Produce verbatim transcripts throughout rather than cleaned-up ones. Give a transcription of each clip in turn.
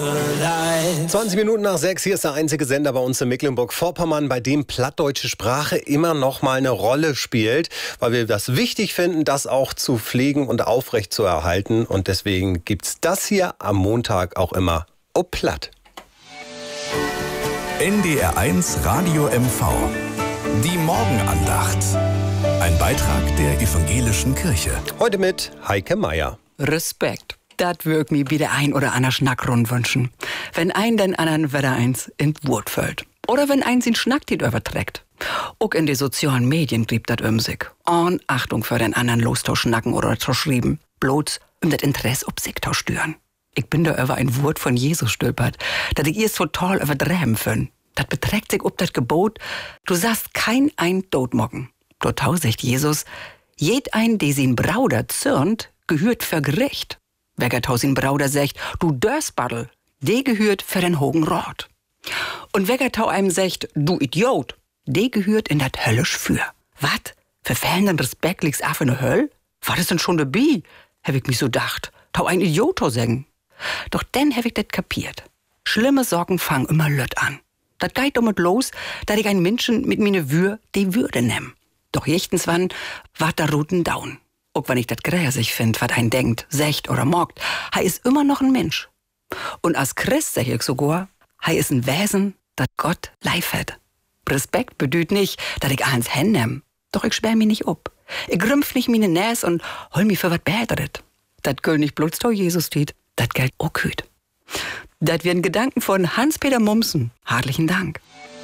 zwanzig Minuten nach sechs, hier ist der einzige Sender bei uns in Mecklenburg-Vorpommern, bei dem plattdeutsche Sprache immer noch mal eine Rolle spielt, weil wir das wichtig finden, das auch zu pflegen und aufrecht zu erhalten. Und deswegen gibt's das hier am Montag auch immer ob platt. N D R eins Radio M V. Die Morgenandacht. Ein Beitrag der evangelischen Kirche. Heute mit Heike Meier. Respekt. Das würd mir wieder ein oder ander Schnack rund wünschen. Wenn ein den anderen wieder eins in Wort fällt. Oder wenn eins den Schnack dit überträgt. Auch in den sozialen Medien blieb dat um sich. Und Achtung für den anderen los zu schnacken oder zu schreiben. Bloß um das Interesse ob sich zu stören. Ich bin da über ein Wort von Jesus stolpert, dat ich erst total überdrehen fün. Dat beträgt sich ob dat Gebot, du sagst kein ein Totmocken. Dort sagt Jesus, jed ein, der sin Brauder zürnt, gehört für Gericht. Wer sin Brauder sagt, du Dörsbaddel, de gehört für den Hogen Rat. Und wer einem sagt, du Idiot, de gehört in dat höllisch für. Wat? Für fehlenden Respekt liegt's af in der Höll? War das denn schon dabei? Hab ich mich so dacht. Tau ein Idiot sagen. Doch dann hab ich dat kapiert. Schlimme Sorgen fangen immer lött an. Dat geht damit los, dass ich ein Menschen mit mine Wür die Würde nehm. Doch jechtens wann wart da Ruten down. Auch wenn ich dat gräsig find, wat ein denkt, secht oder mogt, hei is immer noch ein Mensch. Und als Christ sag ich sogar, hei is ein Wesen, dat Gott leif hat. Respekt bedüht nicht, dat ich eins hennehm. Doch ich sperr mich nicht ob. Ich grümpf nicht mine Näs und hol mich für wat Bäteret. Dat göll nicht bloß to Jesus tiet, dat gelt auch hüt. Dat werden Gedanken von Hans-Peter Mumsen. Herzlichen Dank.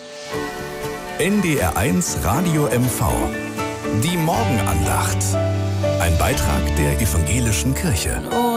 N D R eins Radio M V. Die Morgenandacht. Ein Beitrag der evangelischen Kirche.